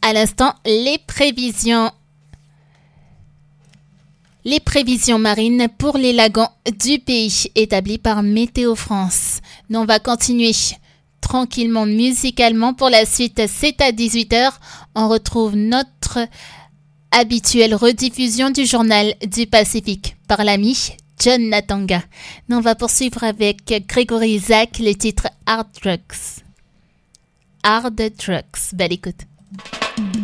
À l'instant, les prévisions marines pour les lagons du pays établies par Météo France. Nous, on va continuer tranquillement musicalement. Pour la suite, c'est à 18h. On retrouve notre habituelle rediffusion du journal du Pacifique par l'ami John Natanga. Nous, on va poursuivre avec Grégory Isaac, le titre Hard Trucks. Belle écoute.